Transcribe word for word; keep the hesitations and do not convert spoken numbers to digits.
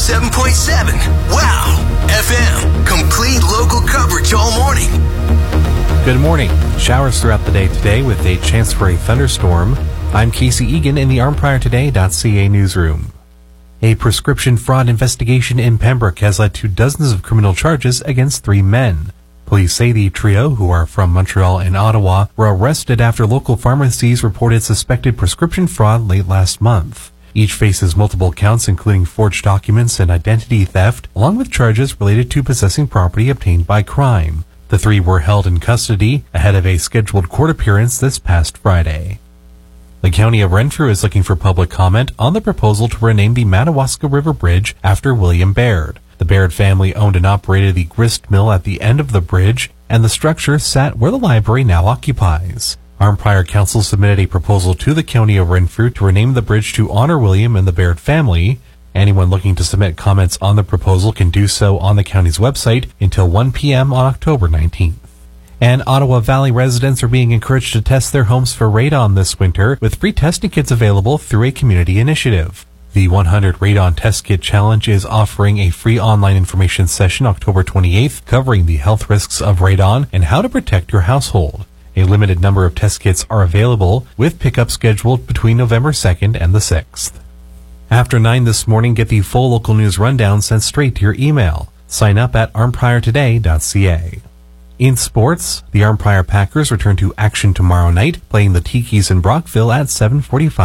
seven point seven. Wow F M. Complete local coverage all morning. Good morning. Showers throughout the day today with a chance for a thunderstorm. I'm Casey Egan in the arm prior today dot c a newsroom. A prescription fraud investigation in Pembroke has led to dozens of criminal charges against three men. Police say the trio, who are from Montreal and Ottawa, were arrested after local pharmacies reported suspected prescription fraud late last month. Each faces multiple counts including forged documents and identity theft, along with charges related to possessing property obtained by crime. The three were held in custody ahead of a scheduled court appearance this past Friday. The County of Renfrew is looking for public comment on the proposal to rename the Madawaska River Bridge after William Baird. The Baird family owned and operated the grist mill at the end of the bridge, and the structure sat where the library now occupies. Arm Prior Council submitted a proposal to the County of Renfrew to rename the bridge to honor William and the Baird family. Anyone looking to submit comments on the proposal can do so on the county's website until one p.m. on October nineteenth. And Ottawa Valley residents are being encouraged to test their homes for radon this winter, with free testing kits available through a community initiative. The one hundred Radon Test Kit Challenge is offering a free online information session October twenty-eighth covering the health risks of radon and how to protect your household. A limited number of test kits are available, with pickup scheduled between November second and the sixth. After nine this morning, get the full local news rundown sent straight to your email. Sign up at arm prior today dot c a. In sports, the Arm Prior Packers return to action tomorrow night, playing the Tikis in Brockville at seven forty-five.